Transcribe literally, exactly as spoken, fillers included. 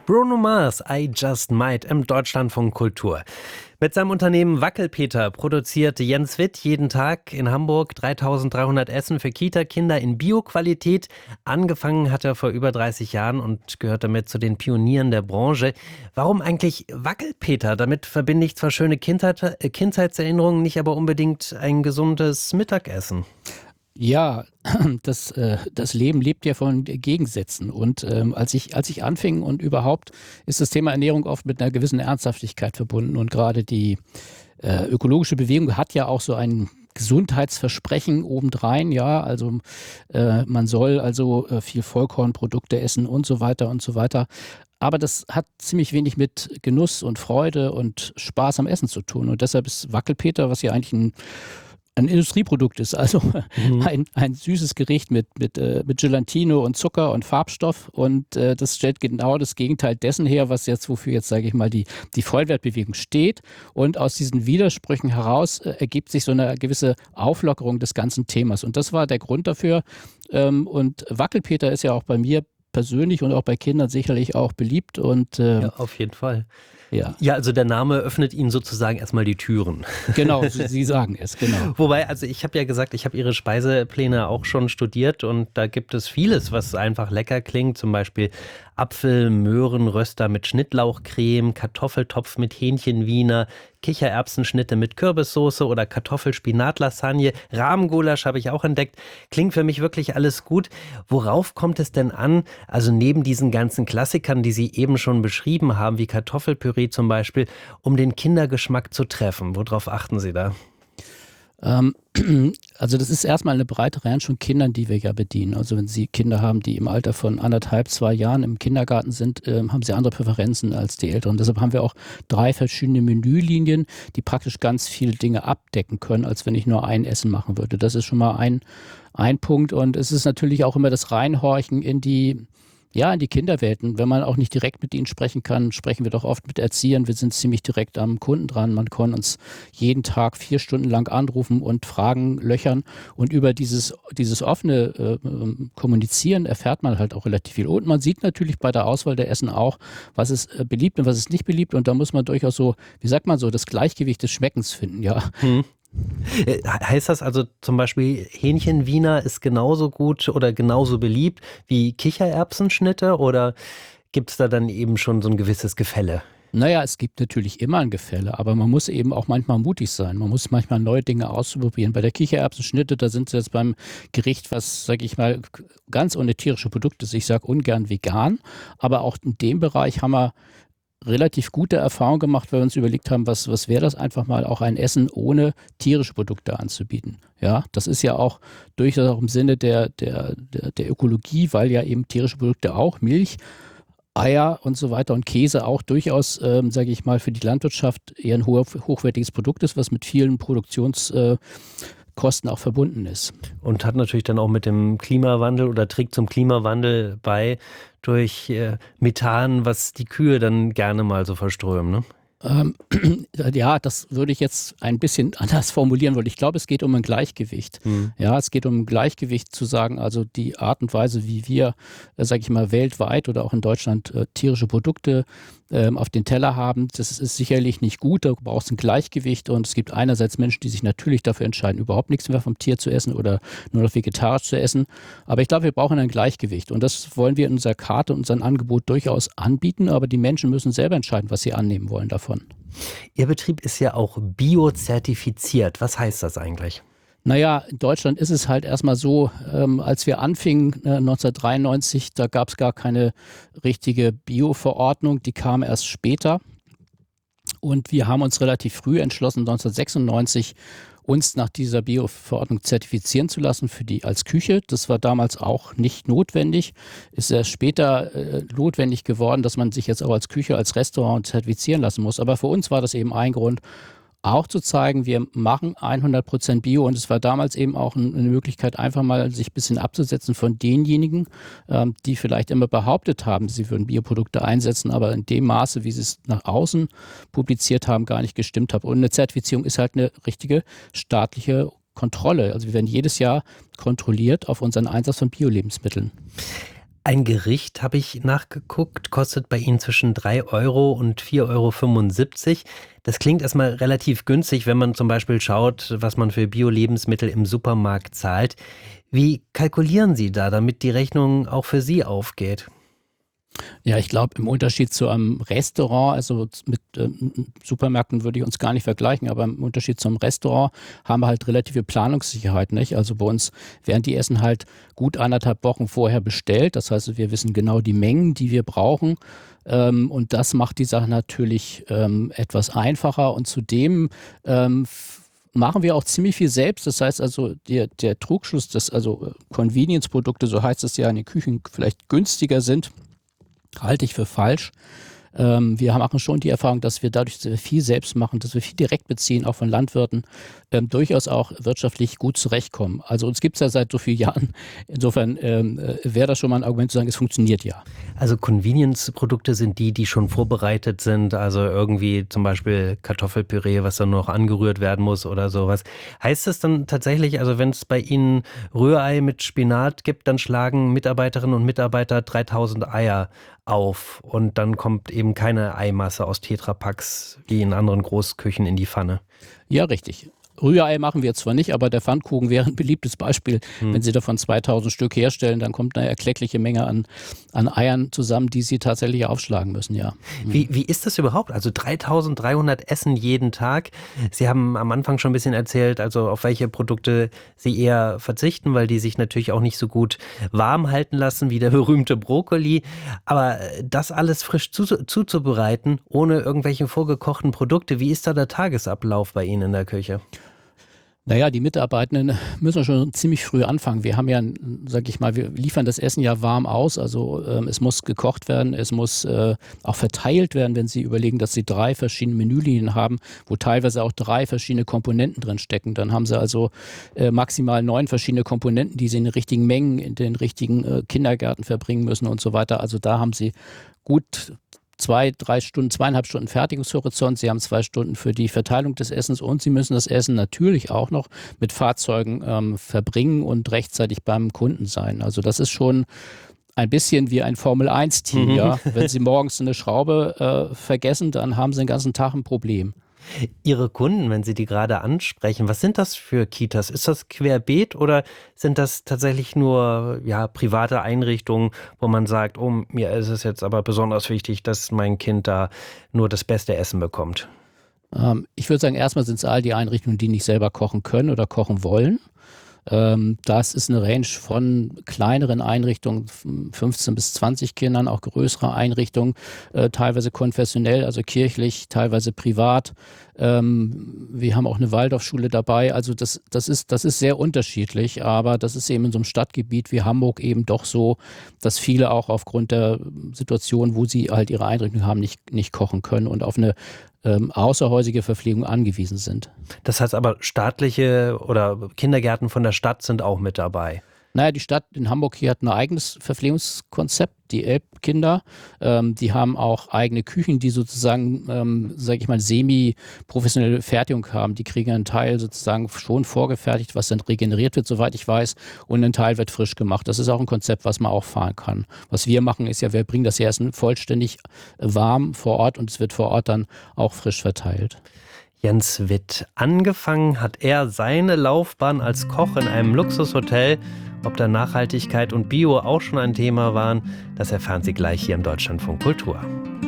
Bruno Mars, I Just Might im Deutschlandfunk Kultur. Mit seinem Unternehmen Wackelpeter produziert Jens Witt jeden Tag in Hamburg dreitausenddreihundert Essen für Kita-Kinder in Bio-Qualität. Angefangen hat er vor über dreißig Jahren und gehört damit zu den Pionieren der Branche. Warum eigentlich Wackelpeter? Damit verbinde ich zwar schöne Kindheit, äh, Kindheitserinnerungen, nicht aber unbedingt ein gesundes Mittagessen. Ja, das, äh, das Leben lebt ja von Gegensätzen. Und ähm, als ich, als ich anfing und überhaupt ist das Thema Ernährung oft mit einer gewissen Ernsthaftigkeit verbunden. Und gerade die äh, ökologische Bewegung hat ja auch so ein Gesundheitsversprechen obendrein. Ja, also äh, man soll also äh, viel Vollkornprodukte essen und so weiter und so weiter. Aber das hat ziemlich wenig mit Genuss und Freude und Spaß am Essen zu tun. Und deshalb ist Wackelpeter, was ja eigentlich ein ein Industrieprodukt ist, also mhm. ein, ein süßes Gericht mit, mit, äh, mit Gelatine und Zucker und Farbstoff und äh, das stellt genau das Gegenteil dessen her, was jetzt, wofür jetzt, sage ich mal, die, die Vollwertbewegung steht, und aus diesen Widersprüchen heraus äh, ergibt sich so eine gewisse Auflockerung des ganzen Themas, und das war der Grund dafür, ähm, und Wackelpeter ist ja auch bei mir persönlich und auch bei Kindern sicherlich auch beliebt und äh, ja, auf jeden Fall. Ja. ja, also der Name öffnet Ihnen sozusagen erstmal die Türen. Genau, Sie sagen es, genau. Wobei, also ich habe ja gesagt, ich habe Ihre Speisepläne auch schon studiert und da gibt es vieles, was einfach lecker klingt. Zum Beispiel Apfel-, Möhrenröster mit Schnittlauchcreme, Kartoffeltopf mit Hähnchenwiener, Kichererbsenschnitte mit Kürbissoße oder Kartoffel-Spinat-Lasagne, Rahmgulasch habe ich auch entdeckt. Klingt für mich wirklich alles gut. Worauf kommt es denn an, also neben diesen ganzen Klassikern, die Sie eben schon beschrieben haben, wie Kartoffelpüree zum Beispiel, um den Kindergeschmack zu treffen? Worauf achten Sie da? Ähm, also das ist erstmal eine breite Range von Kindern, die wir ja bedienen. Also wenn Sie Kinder haben, die im Alter von anderthalb, zwei Jahren im Kindergarten sind, äh, haben sie andere Präferenzen als die Älteren. Deshalb haben wir auch drei verschiedene Menülinien, die praktisch ganz viele Dinge abdecken können, als wenn ich nur ein Essen machen würde. Das ist schon mal ein, ein Punkt, und es ist natürlich auch immer das Reinhorchen in die Ja, in die Kinderwelten. Wenn man auch nicht direkt mit ihnen sprechen kann, sprechen wir doch oft mit Erziehern. Wir sind ziemlich direkt am Kunden dran. Man kann uns jeden Tag vier Stunden lang anrufen und Fragen löchern. Und über dieses, dieses offene äh, Kommunizieren erfährt man halt auch relativ viel. Und man sieht natürlich bei der Auswahl der Essen auch, was ist äh, beliebt und was ist nicht beliebt. Und da muss man durchaus so, wie sagt man so, das Gleichgewicht des Schmeckens finden, ja. Hm. Heißt das also zum Beispiel, Hähnchenwiener ist genauso gut oder genauso beliebt wie Kichererbsenschnitte, oder gibt es da dann eben schon so ein gewisses Gefälle? Naja, es gibt natürlich immer ein Gefälle, aber man muss eben auch manchmal mutig sein. Man muss manchmal neue Dinge ausprobieren. Bei der Kichererbsenschnitte, da sind sie jetzt beim Gericht, was, sage ich mal, ganz ohne tierische Produkte ist. Ich sage ungern vegan, aber auch in dem Bereich haben wir relativ gute Erfahrung gemacht, weil wir uns überlegt haben, was, was wäre das, einfach mal auch ein Essen ohne tierische Produkte anzubieten. Ja, das ist ja auch durchaus auch im Sinne der, der, der, der Ökologie, weil ja eben tierische Produkte auch Milch, Eier und so weiter und Käse auch durchaus, ähm, sage ich mal, für die Landwirtschaft eher ein hoch, hochwertiges Produkt ist, was mit vielen Produktionskosten äh, auch verbunden ist. Und hat natürlich dann auch mit dem Klimawandel oder trägt zum Klimawandel bei durch äh, Methan, was die Kühe dann gerne mal so verströmen, ne? Ähm, ja, das würde ich jetzt ein bisschen anders formulieren, weil ich glaube, es geht um ein Gleichgewicht. Mhm. Ja, es geht um ein Gleichgewicht zu sagen, also die Art und Weise, wie wir, äh, sage ich mal, weltweit oder auch in Deutschland äh, tierische Produkte ähm, auf den Teller haben, das ist sicherlich nicht gut, da braucht es ein Gleichgewicht, und es gibt einerseits Menschen, die sich natürlich dafür entscheiden, überhaupt nichts mehr vom Tier zu essen oder nur noch vegetarisch zu essen, aber ich glaube, wir brauchen ein Gleichgewicht, und das wollen wir in unserer Karte, unserem Angebot durchaus anbieten, aber die Menschen müssen selber entscheiden, was sie annehmen wollen davon. Ihr Betrieb ist ja auch biozertifiziert. Was heißt das eigentlich? Naja, in Deutschland ist es halt erstmal so, ähm, als wir anfingen äh, neunzehnhundertdreiundneunzig, da gab es gar keine richtige Bio-Verordnung, die kam erst später. Und wir haben uns relativ früh entschlossen, neunzehnhundertsechsundneunzig uns nach dieser Bio-Verordnung zertifizieren zu lassen für die als Küche. Das war damals auch nicht notwendig. Ist erst später äh, notwendig geworden, dass man sich jetzt auch als Küche, als Restaurant zertifizieren lassen muss. Aber für uns war das eben ein Grund, auch zu zeigen, wir machen hundert Prozent Bio, und es war damals eben auch eine Möglichkeit, einfach mal sich ein bisschen abzusetzen von denjenigen, ähm, die vielleicht immer behauptet haben, sie würden Bioprodukte einsetzen, aber in dem Maße, wie sie es nach außen publiziert haben, gar nicht gestimmt haben. Und eine Zertifizierung ist halt eine richtige staatliche Kontrolle. Also wir werden jedes Jahr kontrolliert auf unseren Einsatz von Bio-Lebensmitteln. Ein Gericht, habe ich nachgeguckt, kostet bei Ihnen zwischen drei Euro und vier Euro fünfundsiebzig. Das klingt erstmal relativ günstig, wenn man zum Beispiel schaut, was man für Bio-Lebensmittel im Supermarkt zahlt. Wie kalkulieren Sie da, damit die Rechnung auch für Sie aufgeht? Ja, ich glaube, im Unterschied zu einem Restaurant, also mit ähm, Supermärkten würde ich uns gar nicht vergleichen, aber im Unterschied zum Restaurant haben wir halt relative Planungssicherheit, nicht? Also bei uns werden die Essen halt gut anderthalb Wochen vorher bestellt. Das heißt, wir wissen genau die Mengen, die wir brauchen. Ähm, und das macht die Sache natürlich ähm, etwas einfacher. Und zudem ähm, machen wir auch ziemlich viel selbst. Das heißt also, der, der Trugschluss, dass also Convenience-Produkte, so heißt es ja, in den Küchen vielleicht günstiger sind, halte ich für falsch. Ähm, wir machen schon die Erfahrung, dass wir dadurch, dass wir viel selbst machen, dass wir viel direkt beziehen, auch von Landwirten, ähm, durchaus auch wirtschaftlich gut zurechtkommen. Also uns gibt es ja seit so vielen Jahren. Insofern ähm, äh, wäre das schon mal ein Argument zu sagen, es funktioniert ja. Also Convenience-Produkte sind die, die schon vorbereitet sind, also irgendwie zum Beispiel Kartoffelpüree, was dann noch angerührt werden muss oder sowas. Heißt das dann tatsächlich, also wenn es bei Ihnen Rührei mit Spinat gibt, dann schlagen Mitarbeiterinnen und Mitarbeiter dreitausend Eier auf und dann kommt eben keine Eimasse aus Tetrapacks wie in anderen Großküchen in die Pfanne? Ja, richtig. Rührei machen wir zwar nicht, aber der Pfannkuchen wäre ein beliebtes Beispiel. Hm. Wenn Sie davon zweitausend Stück herstellen, dann kommt eine erkleckliche Menge an, an Eiern zusammen, die Sie tatsächlich aufschlagen müssen, ja. Hm. Wie, wie ist das überhaupt? Also dreitausenddreihundert Essen jeden Tag. Sie haben am Anfang schon ein bisschen erzählt, also auf welche Produkte Sie eher verzichten, weil die sich natürlich auch nicht so gut warm halten lassen wie der berühmte Brokkoli. Aber das alles frisch zu, zuzubereiten, ohne irgendwelche vorgekochten Produkte, wie ist da der Tagesablauf bei Ihnen in der Küche? Naja, die Mitarbeitenden müssen schon ziemlich früh anfangen. Wir haben ja, sag ich mal, wir liefern das Essen ja warm aus. Also ähm, es muss gekocht werden, es muss äh, auch verteilt werden, wenn Sie überlegen, dass Sie drei verschiedene Menülinien haben, wo teilweise auch drei verschiedene Komponenten drin stecken. Dann haben Sie also äh, maximal neun verschiedene Komponenten, die Sie in den richtigen Mengen in den richtigen äh, Kindergärten verbringen müssen und so weiter. Also da haben Sie gut zwei, drei Stunden, zweieinhalb Stunden Fertigungshorizont. Sie haben zwei Stunden für die Verteilung des Essens und Sie müssen das Essen natürlich auch noch mit Fahrzeugen ähm, verbringen und rechtzeitig beim Kunden sein. Also das ist schon ein bisschen wie ein Formel eins Team. Mhm. Ja? Wenn Sie morgens eine Schraube äh, vergessen, dann haben Sie den ganzen Tag ein Problem. Ihre Kunden, wenn Sie die gerade ansprechen, was sind das für Kitas? Ist das querbeet oder sind das tatsächlich nur ja, private Einrichtungen, wo man sagt, oh, mir ist es jetzt aber besonders wichtig, dass mein Kind da nur das beste Essen bekommt? Ähm, ich würde sagen, erstmal sind es all die Einrichtungen, die nicht selber kochen können oder kochen wollen. Das ist eine Range von kleineren Einrichtungen, fünfzehn bis zwanzig Kindern, auch größere Einrichtungen, teilweise konfessionell, also kirchlich, teilweise privat. Wir haben auch eine Waldorfschule dabei. Also das, das ist, das ist sehr unterschiedlich, aber das ist eben in so einem Stadtgebiet wie Hamburg eben doch so, dass viele auch aufgrund der Situation, wo sie halt ihre Einrichtung haben, nicht, nicht kochen können und auf eine Ähm, außerhäusige Verpflegung angewiesen sind. Das heißt aber, staatliche oder Kindergärten von der Stadt sind auch mit dabei? Naja, die Stadt in Hamburg hier hat ein eigenes Verpflegungskonzept, die Elbkinder. Ähm, die haben auch eigene Küchen, die sozusagen, ähm, sage ich mal, semi-professionelle Fertigung haben. Die kriegen einen Teil sozusagen schon vorgefertigt, was dann regeneriert wird, soweit ich weiß, und ein Teil wird frisch gemacht. Das ist auch ein Konzept, was man auch fahren kann. Was wir machen, ist ja, wir bringen das Essen vollständig warm vor Ort und es wird vor Ort dann auch frisch verteilt. Jens Witt. Angefangen hat er seine Laufbahn als Koch in einem Luxushotel. Ob da Nachhaltigkeit und Bio auch schon ein Thema waren, das erfahren Sie gleich hier im Deutschlandfunk Kultur.